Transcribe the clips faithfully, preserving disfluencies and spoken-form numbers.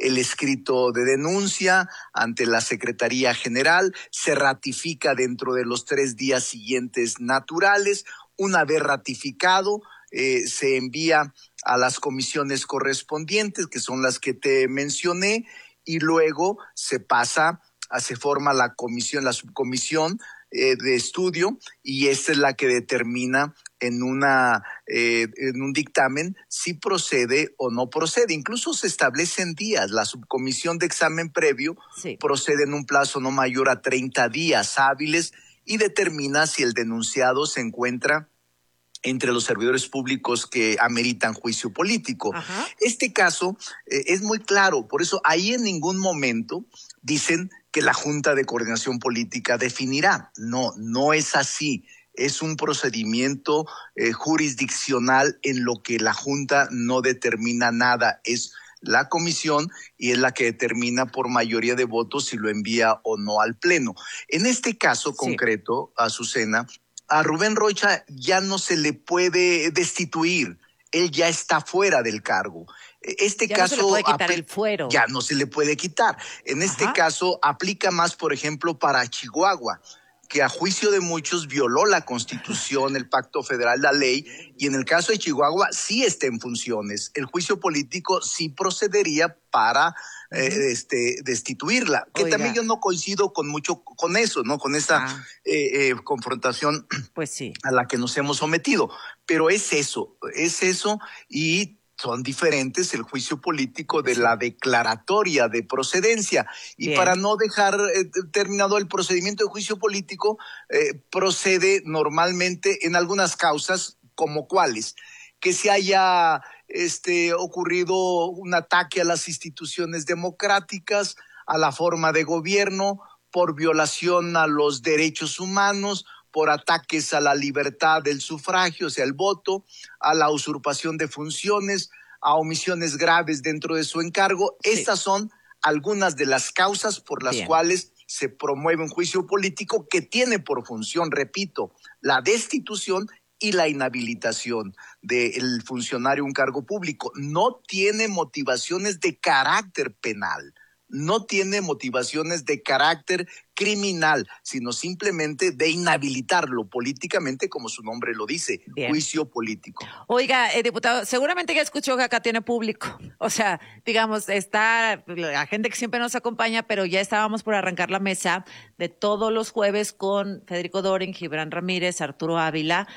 el escrito de denuncia ante la Secretaría General, se ratifica dentro de los tres días siguientes naturales. Una vez ratificado, eh, se envía a las comisiones correspondientes, que son las que te mencioné, y luego se pasa, se forma la comisión, la subcomisión eh, de estudio, y esta es la que determina en una eh, en un dictamen si procede o no procede. Incluso se establecen días. La subcomisión de examen previo sí. procede en un plazo no mayor a treinta días hábiles y determina si el denunciado se encuentra entre los servidores públicos que ameritan juicio político. Ajá. Este caso eh, es muy claro, por eso ahí en ningún momento dicen que la Junta de Coordinación Política definirá. No, no es así. Es un procedimiento eh, jurisdiccional en lo que la Junta no determina nada. Es la comisión y es la que determina por mayoría de votos si lo envía o no al Pleno. En este caso sí. concreto, Azucena, a Rubén Rocha ya no se le puede destituir, él ya está fuera del cargo. Este ya caso no se le puede quitar el fuero. Ya no se le puede quitar. En este Ajá. caso aplica más, por ejemplo, para Chihuahua, que a juicio de muchos violó la Constitución, el Pacto Federal, la ley, y en el caso de Chihuahua sí está en funciones. El juicio político sí procedería para uh-huh. eh, este, destituirla, que Oiga. también yo no coincido con mucho con eso, ¿no? Con esa ah. eh, eh, confrontación pues sí. a la que nos hemos sometido. Pero es eso, es eso, y son diferentes el juicio político de sí. la declaratoria de procedencia. Y Bien. para no dejar eh, terminado el procedimiento de juicio político, eh, procede normalmente en algunas causas, como cuáles, que se haya este, ocurrido un ataque a las instituciones democráticas, a la forma de gobierno, por violación a los derechos humanos, por ataques a la libertad del sufragio, o sea, el voto, a la usurpación de funciones, a omisiones graves dentro de su encargo. Sí. Estas son algunas de las causas por las Bien. cuales se promueve un juicio político que tiene por función, repito, la destitución y la inhabilitación del funcionario en un cargo público. No tiene motivaciones de carácter penal. No tiene motivaciones de carácter criminal, sino simplemente de inhabilitarlo políticamente, como su nombre lo dice, Bien. juicio político. Oiga, eh, diputado, seguramente ya escuchó que acá tiene público. O sea, digamos, está la gente que siempre nos acompaña, pero ya estábamos por arrancar la mesa de todos los jueves con Federico Dorin, Gibran Ramírez, Arturo Ávila,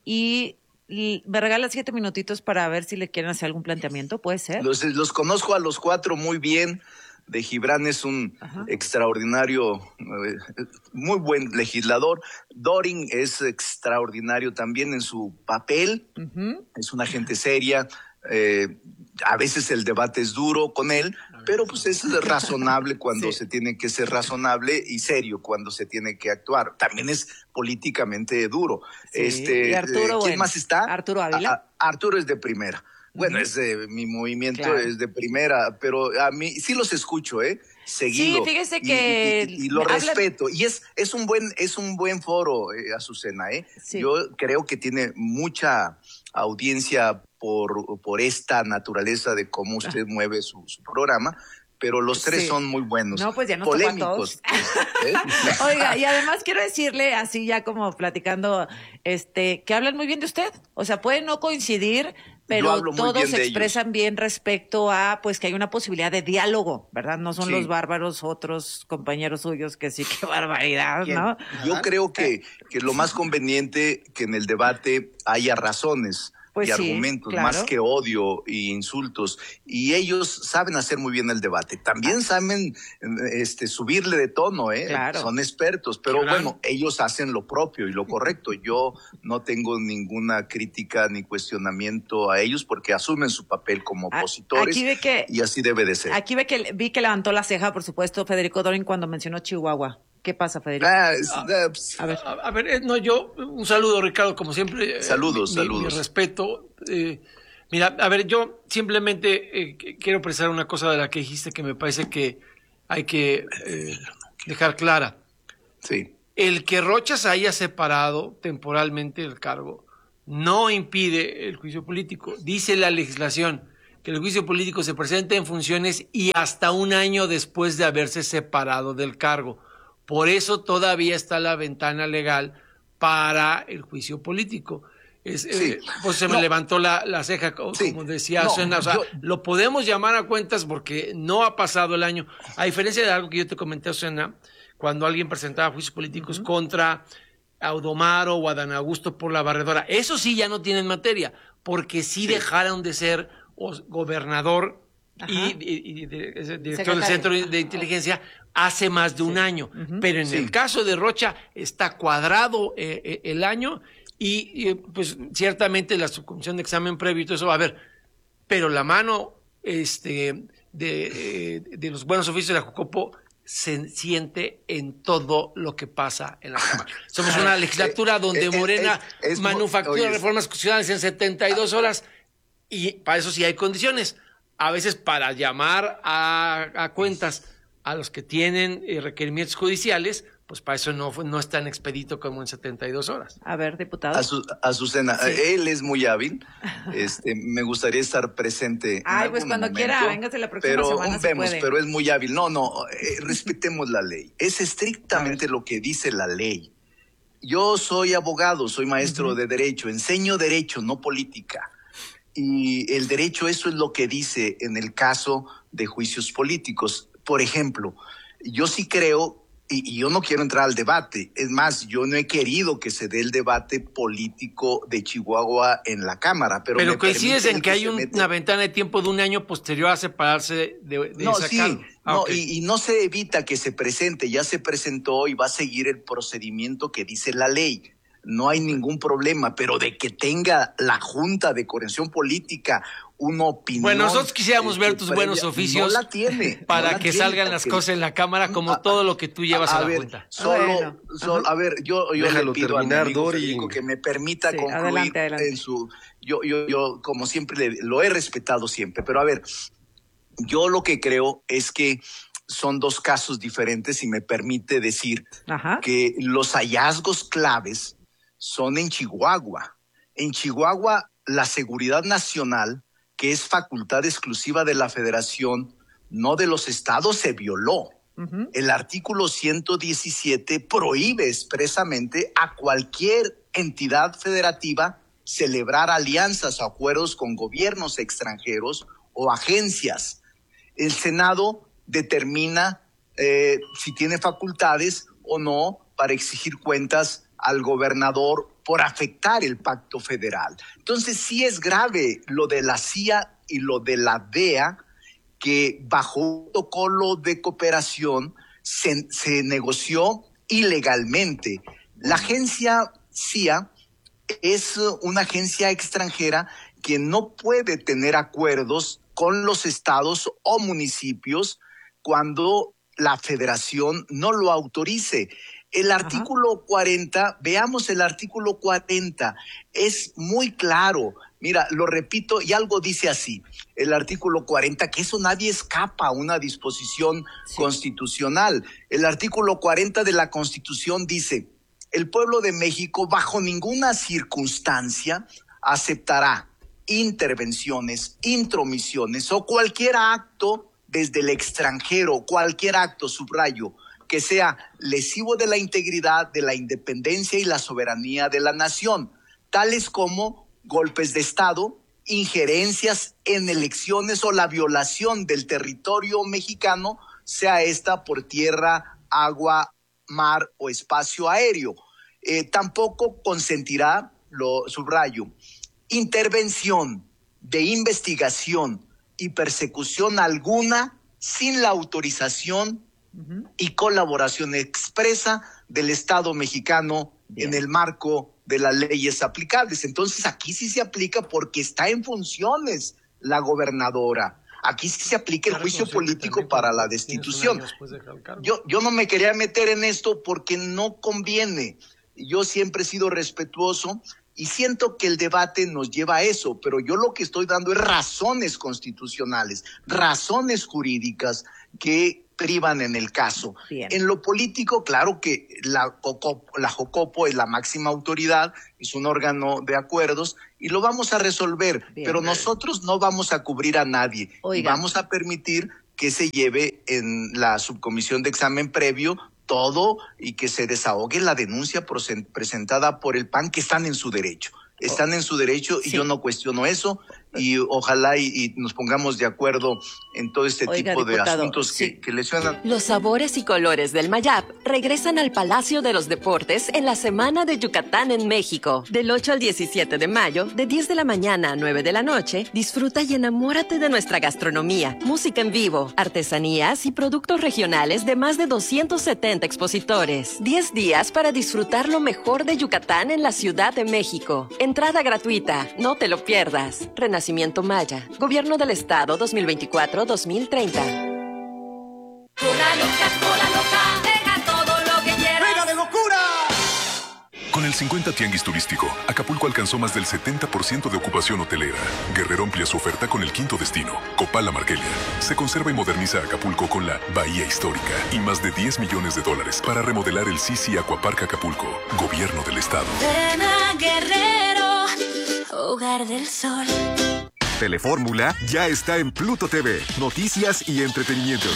y me regala siete minutitos para ver si le quieren hacer algún planteamiento, ¿puede ser? Los, los conozco a los cuatro muy bien. De Gibran es un Ajá. extraordinario, eh, muy buen legislador. Dorin es extraordinario también en su papel. Uh-huh. Es una gente seria. Eh, a veces el debate es duro con él, pero pues es razonable cuando sí. se tiene que ser razonable y serio cuando se tiene que actuar. También es políticamente duro. Sí. Este, ¿Y Arturo, eh, ¿Quién bueno, más está? Arturo Ávila. A, a, Arturo es de primera. Bueno, es de, mi movimiento claro. es de primera, pero a mí sí los escucho, ¿eh? Seguido. Sí, fíjese que y, y, y, y lo habla... respeto. Y es es un buen es un buen foro, eh, Azucena, ¿eh? Sí. Yo creo que tiene mucha audiencia por por esta naturaleza de cómo usted ah. mueve su, su programa. Pero los tres sí. son muy buenos. No, pues ya nos polémicos. Pues, ¿eh? Oiga, y además quiero decirle, así ya como platicando, este, que hablan muy bien de usted. O sea, pueden no coincidir, pero todos se expresan bien respecto a, pues, que hay una posibilidad de diálogo, ¿verdad? No son sí. los bárbaros otros compañeros suyos que sí, qué barbaridad, ¿no? Yo creo que, que lo más conveniente que en el debate haya razones. Pues y sí, argumentos, claro. más que odio y insultos. Y ellos saben hacer muy bien el debate. También saben este, subirle de tono, ¿eh? Claro. Son expertos. Pero claro. bueno, ellos hacen lo propio y lo correcto. Yo no tengo ninguna crítica ni cuestionamiento a ellos porque asumen su papel como opositores. Aquí ve que, y así debe de ser. Aquí ve que, vi que levantó la ceja, por supuesto, Federico Dorin cuando mencionó Chihuahua. ¿Qué pasa, Federico? Ah, es, a, a, ver. A, a ver, no, yo, un saludo, Ricardo, como siempre. Saludos, eh, mi, saludos. Mi respeto. Eh, mira, a ver, yo simplemente eh, quiero precisar una cosa de la que dijiste que me parece que hay que eh, dejar clara. Sí. El que Rocha se haya separado temporalmente del cargo no impide el juicio político. Dice la legislación que el juicio político se presente en funciones y hasta un año después de haberse separado del cargo. Por eso todavía está la ventana legal para el juicio político. Es, sí. eh, pues se me no. levantó la, la ceja, como, sí. como decía no, Azucena. O sea, yo... lo podemos llamar a cuentas porque no ha pasado el año. A diferencia de algo que yo te comenté, Azucena, cuando alguien presentaba juicios políticos uh-huh. contra Audomaro o Adán Augusto por la barredora, eso sí ya no tienen materia, porque sí, sí. dejaron de ser gobernador y, y, y de, de, director del Centro de Inteligencia hace más de un sí. año. Uh-huh. Pero en sí. el caso de Rocha está cuadrado eh, eh, el año y, y pues ciertamente la subcomisión de examen previo y todo eso va a ver. Pero la mano este, de, eh, de los buenos oficios de la Jucopo se siente en todo lo que pasa en la Cámara. Somos una legislatura donde Morena es, es, es, manufactura oye, reformas constitucionales en setenta y dos horas y para eso sí hay condiciones. A veces para llamar a, a cuentas a los que tienen eh, requerimientos judiciales, pues para eso no, no es tan expedito como en setenta y dos horas. A ver, diputado. Azu, Azucena, sí. él es muy hábil. Este, me gustaría estar presente. Ay, pues cuando momento, quiera, véngase la próxima pero, semana. Vemos, se puede. Pero es muy hábil. No, no, eh, respetemos la ley. Es estrictamente lo que dice la ley. Yo soy abogado, soy maestro uh-huh. de Derecho, enseño Derecho, no política. Y el derecho, eso es lo que dice en el caso de juicios políticos. Por ejemplo, yo sí creo, y, y yo no quiero entrar al debate, es más, yo no he querido que se dé el debate político de Chihuahua en la Cámara. Pero, pero coincides en que, que hay un, mete... una ventana de tiempo de un año posterior a separarse de, de no, esa sí, cargo. Ah, no, okay. y, y no se evita que se presente, ya se presentó y va a seguir el procedimiento que dice la ley. No hay ningún problema, pero de que tenga la Junta de Coordinación Política una opinión. Bueno, nosotros quisiéramos eh, ver tus buenos oficios no la tiene, para no que tiene, salgan las cosas en la Cámara como a, todo lo que tú llevas a, a, a la ver, Junta. Solo, bueno, solo a ver, yo, yo le pido terminar, a mi amigo Federico, que me permita sí, concluir adelante, adelante. en su... Yo, yo, yo como siempre, le, lo he respetado siempre, pero a ver, yo lo que creo es que son dos casos diferentes y me permite decir Ajá. que los hallazgos claves son en Chihuahua. En Chihuahua, la seguridad nacional, que es facultad exclusiva de la Federación, no de los estados, se violó. Uh-huh. El artículo ciento diecisiete prohíbe expresamente a cualquier entidad federativa celebrar alianzas o acuerdos con gobiernos extranjeros o agencias. El Senado determina eh, si tiene facultades o no para exigir cuentas al gobernador por afectar el pacto federal. Entonces sí es grave lo de la C I A y lo de la D E A, que bajo un protocolo de cooperación se, se negoció ilegalmente. La agencia C I A es una agencia extranjera que no puede tener acuerdos con los estados o municipios cuando la federación no lo autorice. El artículo Ajá. cuarenta, veamos el artículo cuarenta, es muy claro. Mira, lo repito y algo dice así, el artículo cuarenta, que eso nadie escapa a una disposición sí. constitucional. El artículo cuarenta de la Constitución dice, el pueblo de México bajo ninguna circunstancia aceptará intervenciones, intromisiones o cualquier acto desde el extranjero, cualquier acto, subrayo, que sea lesivo de la integridad, de la independencia y la soberanía de la nación, tales como golpes de Estado, injerencias en elecciones o la violación del territorio mexicano, sea esta por tierra, agua, mar o espacio aéreo. Eh, tampoco consentirá, lo subrayo, intervención de investigación y persecución alguna sin la autorización Uh-huh. y colaboración expresa del Estado mexicano Bien. en el marco de las leyes aplicables. Entonces aquí sí se aplica porque está en funciones la gobernadora. Aquí sí se aplica el juicio político para la destitución. Yo, yo no me quería meter en esto porque no conviene. Yo siempre he sido respetuoso Y siento que el debate nos lleva a eso, pero yo lo que estoy dando es razones constitucionales, razones jurídicas que privan en el caso. Bien. En lo político, claro que la, la Jocopo es la máxima autoridad, es un órgano de acuerdos y lo vamos a resolver, Bien. pero nosotros no vamos a cubrir a nadie. Oiga. Y vamos a permitir que se lleve en la subcomisión de examen previo todo y que se desahogue la denuncia presentada por el P A N, que están en su derecho. Están en su derecho y sí. yo no cuestiono eso y ojalá y, y nos pongamos de acuerdo en todo este Oiga, tipo diputado, de asuntos sí. que, que lesionan. Los sabores y colores del Mayap regresan al Palacio de los Deportes en la Semana de Yucatán en México. Del ocho al diecisiete de mayo, de diez de la mañana a nueve de la noche, disfruta y enamórate de nuestra gastronomía, música en vivo, artesanías y productos regionales de más de doscientos setenta expositores. diez días para disfrutar lo mejor de Yucatán en la Ciudad de México. Entrada gratuita, no te lo pierdas. Renacimiento Maya, Gobierno del Estado dos mil veinticuatro a dos mil treinta. Cola loca, cola loca, deja todo lo que quieras. ¡Venga de locura! Con el cincuenta Tianguis Turístico, Acapulco alcanzó más del setenta por ciento de ocupación hotelera. Guerrero amplía su oferta con el quinto destino, Copala Marquelia. Se conserva y moderniza Acapulco con la Bahía Histórica y más de diez millones de dólares para remodelar el Sisi Aquapark Acapulco, Gobierno del Estado. Ven a Guerrero, hogar del sol. Telefórmula ya está en Pluto T V, noticias y entretenimiento.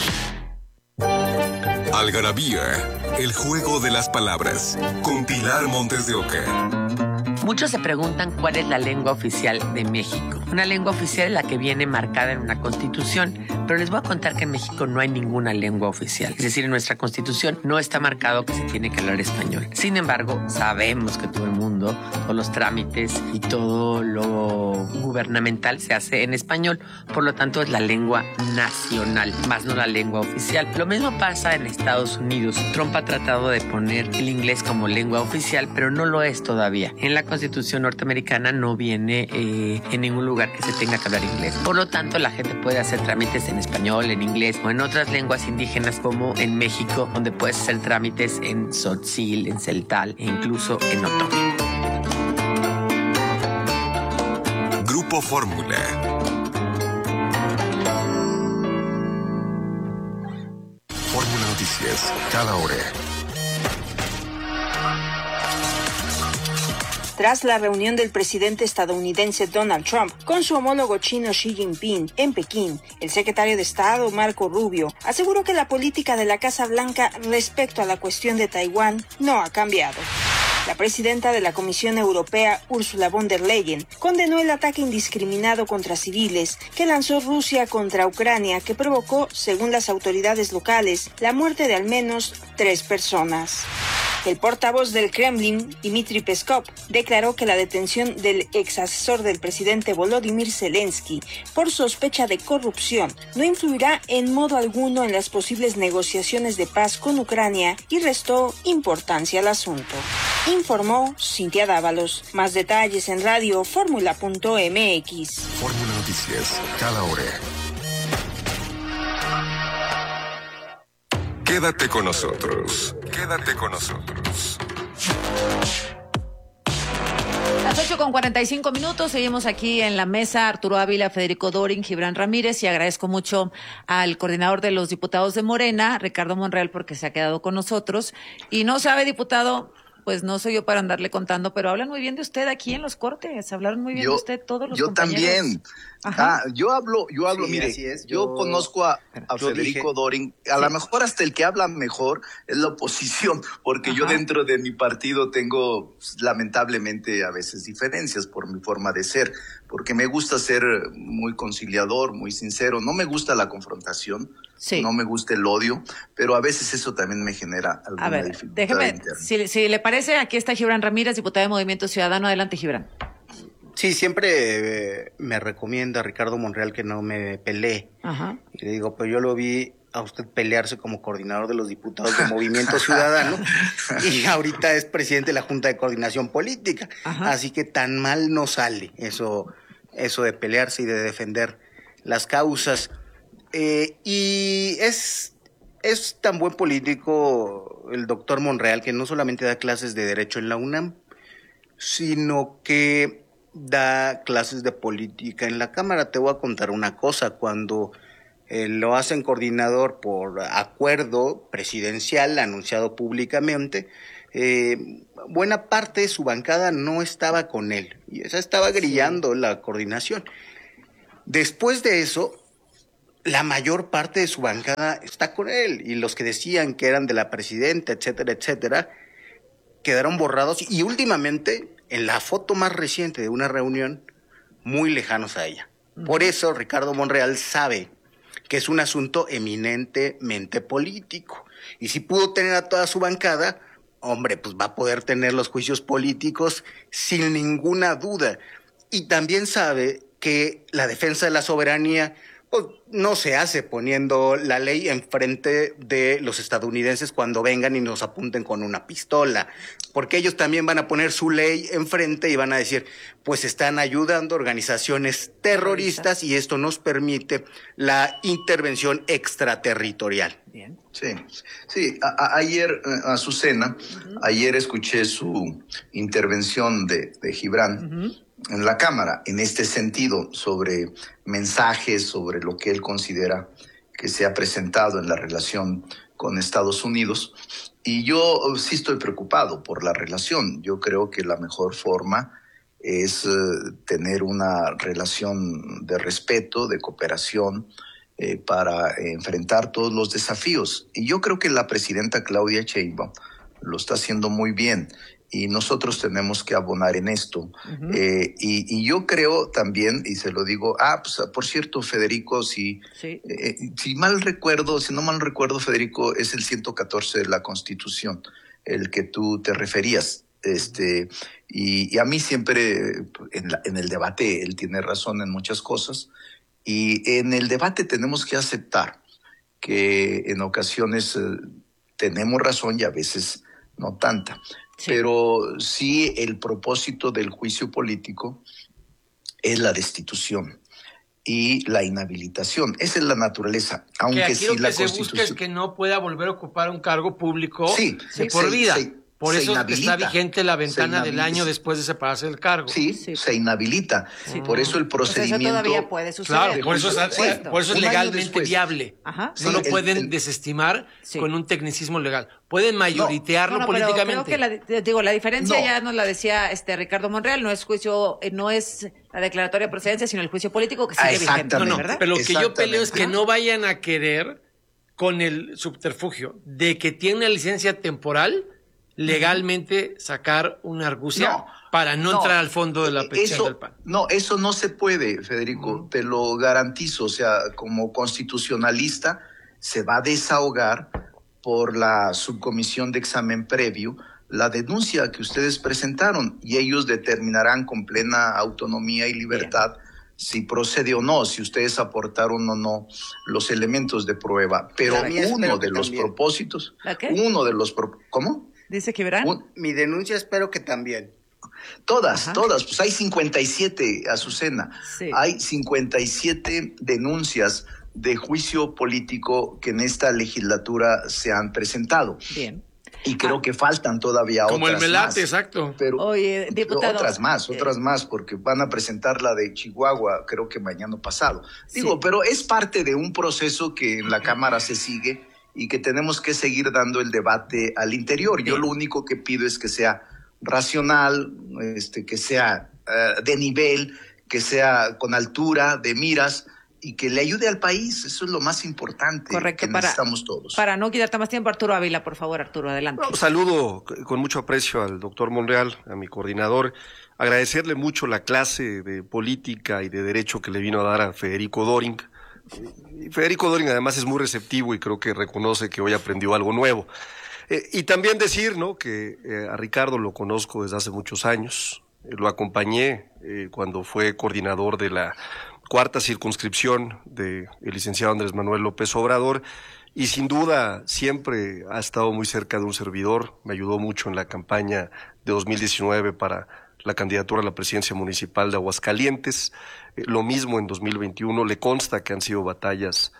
Algarabía, el juego de las palabras, con Pilar Montes de Oca. Muchos se preguntan cuál es la lengua oficial de México. Una lengua oficial es la que viene marcada en una constitución, pero les voy a contar que en México no hay ninguna lengua oficial. Es decir, en nuestra constitución no está marcado que se tiene que hablar español. Sin embargo, sabemos que todo el mundo, todos los trámites y todo lo gubernamental se hace en español. Por lo tanto, es la lengua nacional, más no la lengua oficial. Lo mismo pasa en Estados Unidos. Trump ha tratado de poner el inglés como lengua oficial, pero no lo es todavía. En la Constitución norteamericana no viene eh, en ningún lugar que se tenga que hablar inglés. Por lo tanto, la gente puede hacer trámites en español, en inglés o en otras lenguas indígenas, como en México, donde puedes hacer trámites en tzotzil, en celtal e incluso en otomí. Grupo Fórmula. Fórmula Noticias, cada hora. Tras la reunión del presidente estadounidense Donald Trump con su homólogo chino Xi Jinping en Pekín, el secretario de Estado Marco Rubio aseguró que la política de la Casa Blanca respecto a la cuestión de Taiwán no ha cambiado. La presidenta de la Comisión Europea, Ursula von der Leyen, condenó el ataque indiscriminado contra civiles que lanzó Rusia contra Ucrania, que provocó, según las autoridades locales, la muerte de al menos tres personas. El portavoz del Kremlin, Dmitry Peskov, declaró que la detención del ex asesor del presidente Volodymyr Zelensky por sospecha de corrupción no influirá en modo alguno en las posibles negociaciones de paz con Ucrania y restó importancia al asunto. Informó Cintia Dávalos. Más detalles en radio fórmula punto m x. Fórmula Noticias, cada hora. Quédate con nosotros. Quédate con nosotros. Las ocho con cuarenta y cinco minutos, seguimos aquí en la mesa. Arturo Ávila, Federico Dorin, Gibran Ramírez, y agradezco mucho al coordinador de los diputados de Morena, Ricardo Monreal, porque se ha quedado con nosotros. Y no sabe, diputado, pues no soy yo para andarle contando, pero hablan muy bien de usted aquí en los cortes, hablaron muy bien yo, de usted todos los yo compañeros. Yo también. Ah, yo hablo, yo hablo, sí, mire, es, yo, yo conozco a, a Federico dije, Dorin, a sí. lo mejor hasta el que habla mejor es la oposición, porque Ajá. yo dentro de mi partido tengo lamentablemente a veces diferencias por mi forma de ser, porque me gusta ser muy conciliador, muy sincero, no me gusta la confrontación, sí. no me gusta el odio, pero a veces eso también me genera alguna a ver, dificultad déjeme, interna. Si, si le parece, aquí está Gibran Ramírez, diputado de Movimiento Ciudadano. Adelante, Gibran. Sí, siempre eh, me recomienda Ricardo Monreal que no me pelee. Ajá. Y le digo, pero yo lo vi a usted pelearse como coordinador de los diputados de Movimiento Ciudadano y ahorita es presidente de la Junta de Coordinación Política. Ajá. Así que tan mal no sale eso, eso de pelearse y de defender las causas. Eh, y es, es tan buen político el doctor Monreal que no solamente da clases de Derecho en la UNAM, sino que da clases de política en la Cámara. Te voy a contar una cosa, cuando eh, lo hacen coordinador por acuerdo presidencial anunciado públicamente, eh, buena parte de su bancada no estaba con él, y esa estaba grillando sí. la coordinación. Después de eso, la mayor parte de su bancada está con él, y los que decían que eran de la presidenta, etcétera, etcétera, quedaron borrados, y últimamente, en la foto más reciente de una reunión, muy lejanos a ella. Por eso Ricardo Monreal sabe que es un asunto eminentemente político, y si pudo tener a toda su bancada, hombre, pues va a poder tener los juicios políticos sin ninguna duda. Y también sabe que la defensa de la soberanía pues, no se hace poniendo la ley enfrente de los estadounidenses cuando vengan y nos apunten con una pistola, porque ellos también van a poner su ley enfrente y van a decir, pues están ayudando a organizaciones terroristas y esto nos permite la intervención extraterritorial. Bien. Sí, sí. A, a, ayer, Azucena, uh-huh. ayer escuché su intervención de, de Gibran uh-huh. en la Cámara, en este sentido, sobre mensajes, sobre lo que él considera que se ha presentado en la relación con Estados Unidos. Y yo sí estoy preocupado por la relación. Yo creo que la mejor forma es uh, tener una relación de respeto, de cooperación, eh, para eh, enfrentar todos los desafíos. Y yo creo que la presidenta Claudia Sheinbaum lo está haciendo muy bien. Y nosotros tenemos que abonar en esto. Uh-huh. Eh, y, y yo creo también, y se lo digo, ah, pues por cierto, Federico, si, sí. eh, si mal recuerdo, si no mal recuerdo, Federico, es el ciento catorce de la Constitución, el que tú te referías. Este, y, y a mí siempre, en, la, en el debate, él tiene razón en muchas cosas. Y en el debate tenemos que aceptar que en ocasiones eh, tenemos razón y a veces no tanta. Sí. Pero sí, el propósito del juicio político es la destitución y la inhabilitación. Esa es la naturaleza. Aunque que aquí sí lo que la se Constitución... busca es que no pueda volver a ocupar un cargo público sí, de por se, vida. Se, por se eso inhabilita, está vigente la ventana del año después de separarse del cargo. Sí, sí. se inhabilita. Sí. Por eso el procedimiento... Pues eso todavía puede suceder. Claro, por eso, es, por eso es legalmente viable. Ajá. No sí, lo pueden el, el, desestimar sí. con un tecnicismo legal. Pueden mayoritearlo no, no, no, políticamente. Creo que la, digo, la diferencia no. ya nos la decía este Ricardo Monreal, no es juicio, no es la declaratoria de procedencia, sino el juicio político que sigue ah, vigente, no, no, ¿verdad? Pero lo que yo peleo es que no vayan a querer con el subterfugio de que tiene una licencia temporal legalmente sacar una argucia no, para no, no entrar al fondo de la petición del P A N. No, eso no se puede, Federico, uh-huh. te lo garantizo. O sea, como constitucionalista se va a desahogar por la subcomisión de examen previo la denuncia que ustedes presentaron y ellos determinarán con plena autonomía y libertad Bien. si procede o no, si ustedes aportaron o no los elementos de prueba. Pero uno de los también. propósitos, uno de los pro- ¿cómo? Dice que verán. Un, mi denuncia espero que también. Todas, Ajá. todas. Pues hay cincuenta y siete, Azucena. Sí. Hay cincuenta y siete denuncias de juicio político que en esta legislatura se han presentado. Bien. Y creo ah. que faltan todavía Como otras más. Como el Melate, exacto. Pero, Oye, diputado. Otras más, otras eh. más, porque van a presentar la de Chihuahua, creo que mañana pasado. Sí. Digo, pero es parte de un proceso que en la Cámara se sigue y que tenemos que seguir dando el debate al interior. Yo lo único que pido es que sea racional, este, que sea uh, de nivel, que sea con altura de miras y que le ayude al país. Eso es lo más importante. Correcto, que para, necesitamos todos. Para no quitarte más tiempo, Arturo Ávila, por favor, Arturo, adelante. No, saludo con mucho aprecio al doctor Monreal, a mi coordinador. Agradecerle mucho la clase de política y de derecho que le vino a dar a Federico Doring. Federico Doring además es muy receptivo y creo que reconoce que hoy aprendió algo nuevo. Eh, y también decir, ¿no?, que eh, a Ricardo lo conozco desde hace muchos años. Eh, lo acompañé eh, cuando fue coordinador de la cuarta circunscripción del licenciado Andrés Manuel López Obrador y sin duda siempre ha estado muy cerca de un servidor. Me ayudó mucho en la campaña de dos mil diecinueve para la candidatura a la presidencia municipal de Aguascalientes. Eh, lo mismo en dos mil veintiuno, le consta que han sido batallas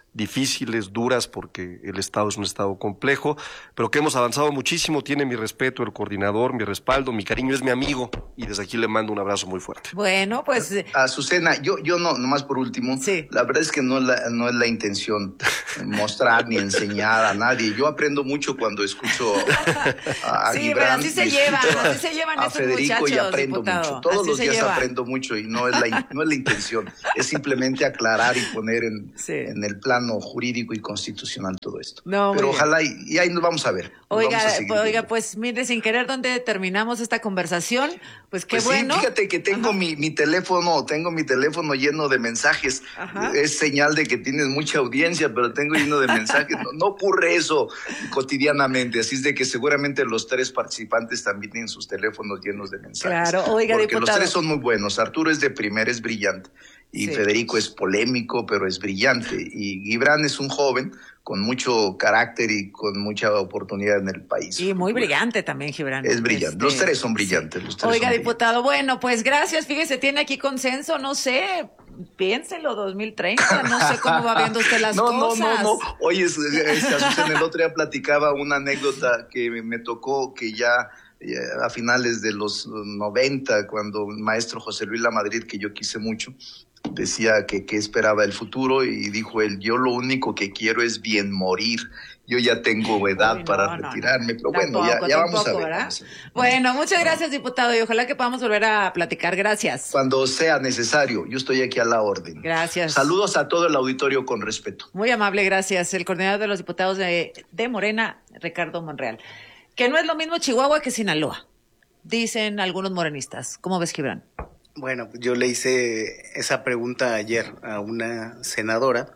difíciles, duras, porque el Estado es un Estado complejo, pero que hemos avanzado muchísimo. Tiene mi respeto el coordinador, mi respaldo, mi cariño, es mi amigo, y desde aquí le mando un abrazo muy fuerte. Bueno, pues... Azucena, yo, yo no, nomás por último, sí. La verdad es que no es la, no es la intención mostrar ni enseñar a nadie. Yo aprendo mucho cuando escucho a, a sí, Gibran, pero así se llevan, así se llevan a estos Federico muchachos, y aprendo diputado. mucho. Todos así los días lleva. aprendo mucho y no es la, no es la intención, es simplemente aclarar y poner en, sí. en el plano jurídico y constitucional todo esto. No, pero ojalá y, y ahí nos vamos a ver. Oiga, vamos a seguir oiga, viendo. pues mire, sin querer donde terminamos esta conversación, pues qué pues bueno. Sí, fíjate que tengo mi, mi teléfono, tengo mi teléfono lleno de mensajes. Ajá. Es señal de que tienes mucha audiencia, pero tengo lleno de mensajes. No, no ocurre eso cotidianamente, así es de que seguramente los tres participantes también tienen sus teléfonos llenos de mensajes. Claro, oiga, porque diputado. los tres son muy buenos. Arturo es de primera, es brillante. Y sí. Federico es polémico, pero es brillante. Y Gibran es un joven con mucho carácter y con mucha oportunidad en el país. Y muy brillante también, Gibran. Es brillante. Este... Los tres son brillantes. Los tres Oiga, son diputado, brillantes. Bueno, pues gracias. Fíjese, tiene aquí consenso, no sé, piénselo, dos mil treinta, no sé cómo va viendo usted las no, cosas. No, no, no. Oye, Azucena, el otro día platicaba una anécdota que me tocó que ya... a finales de los noventa, cuando el maestro José Luis Lamadrid, que yo quise mucho, decía que, que esperaba el futuro, y dijo él, yo lo único que quiero es bien morir. Yo ya tengo edad Uy, no, para no, retirarme, no. pero tampoco, bueno, ya, ya vamos, tampoco, a ver, vamos a ver. Bueno, muchas gracias, diputado, y ojalá que podamos volver a platicar. Gracias. Cuando sea necesario, yo estoy aquí a la orden. Gracias. Saludos a todo el auditorio con respeto. Muy amable, gracias. El coordinador de los diputados de, de Morena, Ricardo Monreal. Que no es lo mismo Chihuahua que Sinaloa, dicen algunos morenistas. ¿Cómo ves, Gibran? Bueno, yo le hice esa pregunta ayer a una senadora.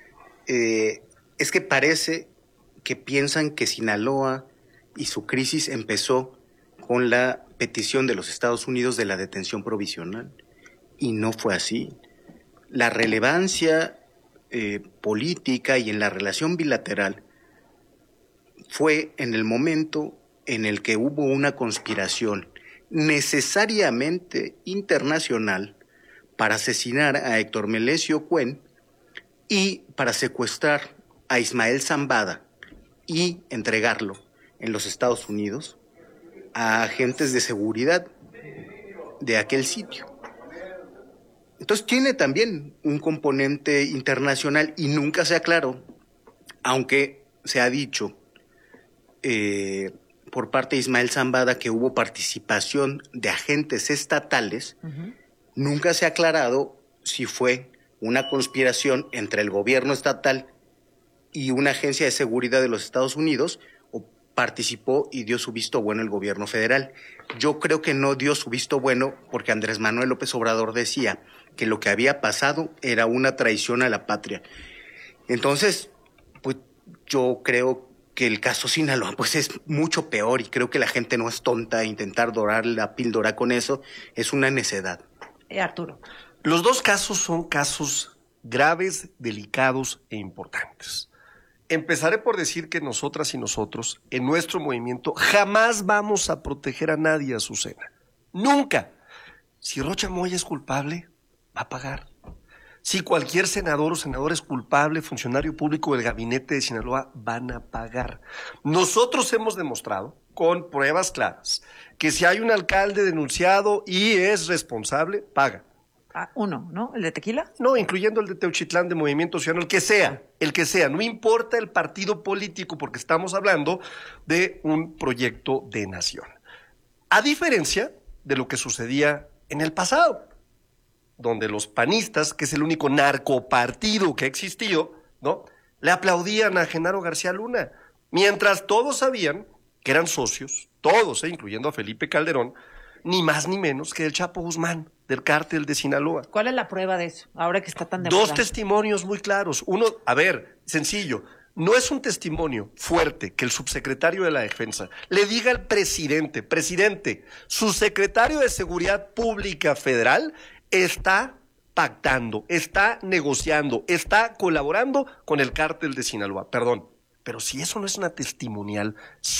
Eh, es que parece que piensan que Sinaloa y su crisis empezó con la petición de los Estados Unidos de la detención provisional. Y no fue así. La relevancia eh, política y en la relación bilateral fue en el momento en el que hubo una conspiración necesariamente internacional para asesinar a Héctor Melesio Cuen y para secuestrar a Ismael Zambada y entregarlo en los Estados Unidos a agentes de seguridad de aquel sitio. Entonces tiene también un componente internacional y nunca se aclaró, aunque se ha dicho Eh, por parte de Ismael Zambada que hubo participación de agentes estatales, uh-huh. Nunca se ha aclarado si fue una conspiración entre el gobierno estatal y una agencia de seguridad de los Estados Unidos, o participó y dio su visto bueno el gobierno federal. Yo creo que no dio su visto bueno porque Andrés Manuel López Obrador decía que lo que había pasado era una traición a la patria. Entonces, pues yo creo que el caso Sinaloa pues es mucho peor, y creo que la gente no es tonta. Intentar dorar la píldora con eso es una necedad. Eh, Arturo. Los dos casos son casos graves, delicados e importantes. Empezaré por decir que nosotras y nosotros, en nuestro movimiento, jamás vamos a proteger a nadie, Azucena. Nunca. Si Rocha Moya es culpable, va a pagar. Si cualquier senador o senadora es culpable, funcionario público del gabinete de Sinaloa, van a pagar. Nosotros hemos demostrado, con pruebas claras, que si hay un alcalde denunciado y es responsable, paga. Ah, uno, ¿no? ¿El de Tequila? No, incluyendo el de Teuchitlán, de Movimiento Ciudadano, el que sea, el que sea. No importa el partido político, porque estamos hablando de un proyecto de nación. A diferencia de lo que sucedía en el pasado, donde los panistas, que es el único narcopartido que ha existido, ¿no?, le aplaudían a Genaro García Luna, mientras todos sabían que eran socios, todos, eh, incluyendo a Felipe Calderón, ni más ni menos que el Chapo Guzmán, del cártel de Sinaloa. ¿Cuál es la prueba de eso, ahora que está tan de Dos moda? testimonios muy claros. Uno, a ver, sencillo, no es un testimonio fuerte que el subsecretario de la Defensa le diga al presidente, presidente, su secretario de Seguridad Pública Federal está pactando, está negociando, está colaborando con el cártel de Sinaloa. Perdón, pero si eso no es una testimonial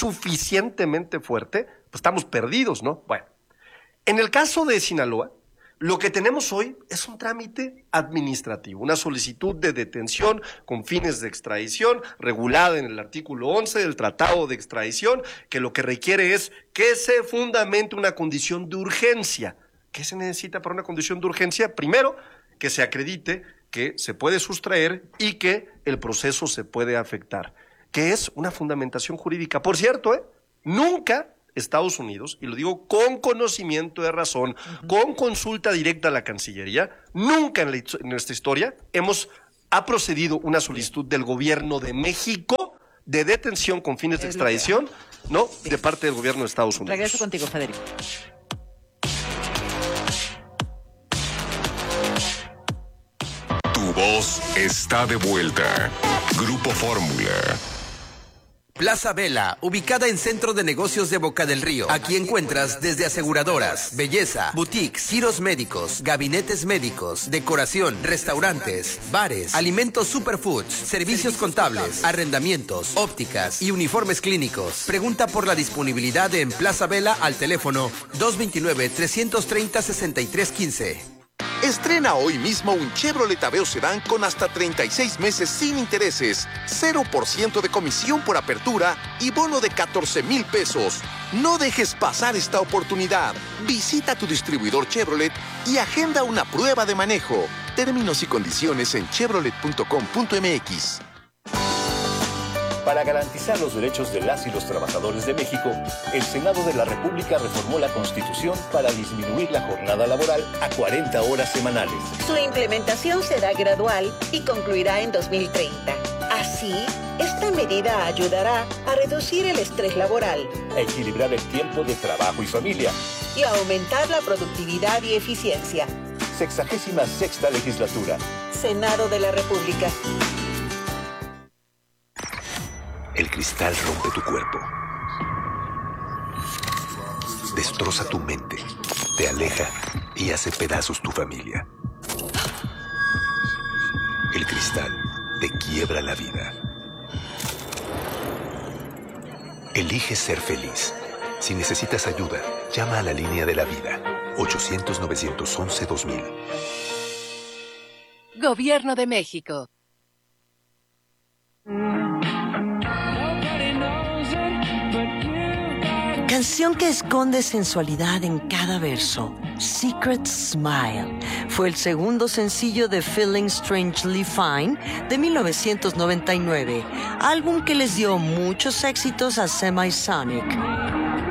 suficientemente fuerte, pues estamos perdidos, ¿no? Bueno, en el caso de Sinaloa, Lo que tenemos hoy es un trámite administrativo, una solicitud de detención con fines de extradición regulada en el artículo once del Tratado de Extradición, que lo que requiere es que se fundamente una condición de urgencia. ¿Qué se necesita para una condición de urgencia? Primero, que se acredite que se puede sustraer y que el proceso se puede afectar, que es una fundamentación jurídica. Por cierto, ¿eh? nunca Estados Unidos, y lo digo con conocimiento de razón, uh-huh. con consulta directa a la Cancillería, nunca en, la, en nuestra historia hemos ha procedido una solicitud del gobierno de México de detención con fines de extradición, ¿no? Sí. De parte del gobierno de Estados Unidos. Regreso contigo, Federico. Tu voz está de vuelta. Grupo Fórmula. Plaza Vela, ubicada en Centro de Negocios de Boca del Río. Aquí encuentras desde aseguradoras, belleza, boutiques, giros médicos, gabinetes médicos, decoración, restaurantes, bares, alimentos superfoods, servicios contables, arrendamientos, ópticas y uniformes clínicos. Pregunta por la disponibilidad en Plaza Vela al teléfono dos veintinueve, trescientos treinta, sesenta y tres quince. Estrena hoy mismo un Chevrolet Aveo Sedán con hasta treinta y seis meses sin intereses, cero por ciento de comisión por apertura y bono de catorce mil pesos. No dejes pasar esta oportunidad. Visita tu distribuidor Chevrolet y agenda una prueba de manejo. Términos y condiciones en chevrolet punto com punto m x. Para garantizar los derechos de las y los trabajadores de México, el Senado de la República reformó la Constitución para disminuir la jornada laboral a cuarenta horas semanales. Su implementación será gradual y concluirá en dos mil treinta. Así, esta medida ayudará a reducir el estrés laboral, a equilibrar el tiempo de trabajo y familia y a aumentar la productividad y eficiencia. Sexagésima sexta legislatura. Senado de la República. El cristal rompe tu cuerpo, destroza tu mente, te aleja y hace pedazos tu familia. El cristal te quiebra la vida. Elige ser feliz. Si necesitas ayuda, llama a la línea de la vida, ochocientos, novecientos once, dos mil. Gobierno de México. Canción que esconde sensualidad en cada verso. Secret Smile fue el segundo sencillo de Feeling Strangely Fine de mil novecientos noventa y nueve, álbum que les dio muchos éxitos a Semisonic.